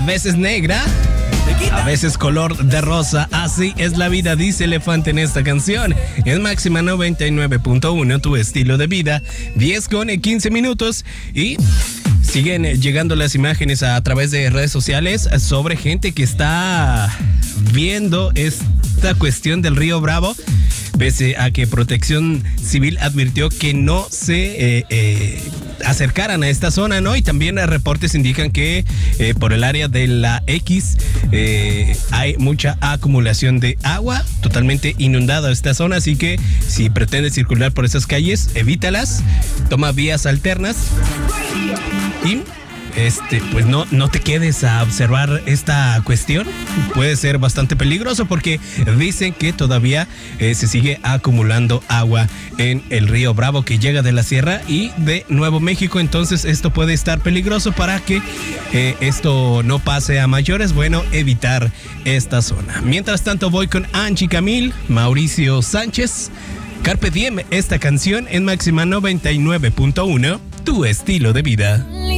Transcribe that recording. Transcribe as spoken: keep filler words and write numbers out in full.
veces negra, a veces color de rosa. Así es la vida, dice Elefante en esta canción. En Máxima noventa y nueve punto uno, tu estilo de vida. diez con quince minutos y siguen llegando las imágenes a través de redes sociales sobre gente que está viendo esta cuestión del río Bravo, pese a que Protección Civil advirtió que no se eh, eh, acercaran a esta zona, ¿no? Y también eh, reportes indican que eh, por el área de la X eh, hay mucha acumulación de agua, totalmente inundada esta zona, así que si pretendes circular por esas calles, evítalas, toma vías alternas y este, pues no, no te quedes a observar esta cuestión. Puede ser bastante peligroso porque dicen que todavía eh, se sigue acumulando agua en el río Bravo que llega de la sierra y de Nuevo México. Entonces esto puede estar peligroso. Para que eh, esto no pase a mayores, bueno, evitar esta zona. Mientras tanto voy con Angie Camil, Mauricio Sánchez, Carpe Diem, esta canción en Máxima noventa y nueve punto uno, tu estilo de vida.